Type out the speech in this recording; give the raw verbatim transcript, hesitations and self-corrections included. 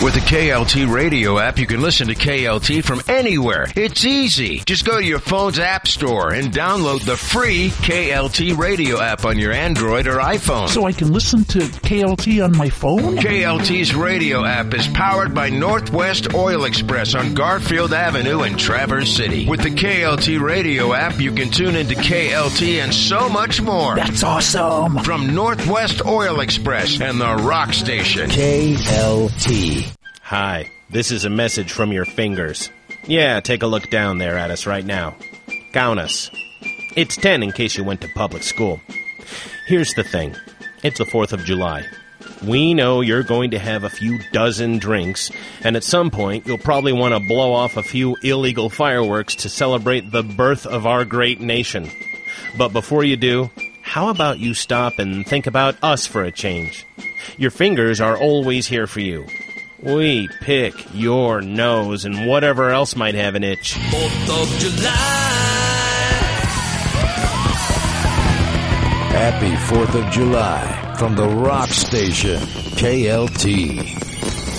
With the K L T radio app, you can listen to K L T from anywhere. It's easy. Just go to your phone's app store and download the free K L T radio app on your Android or iPhone. So I can listen to K L T on my phone? K L T's radio app is powered by Northwest Oil Express on Garfield Avenue in Traverse City. With the K L T radio app, you can tune into K L T and so much more. That's awesome. From Northwest Oil Express and the Rock Station. K L T. Hi, this is a message from your fingers. Yeah, take a look down there at us right now. Count us. It's ten in case you went to public school. Here's the thing. It's the fourth of July. We know you're going to have a few dozen drinks, and at some point you'll probably want to blow off a few illegal fireworks to celebrate the birth of our great nation. But before you do, how about you stop and think about us for a change? Your fingers are always here for you. We pick your nose and whatever else might have an itch. fourth of July. Happy fourth of July from the Rock Station, K L T.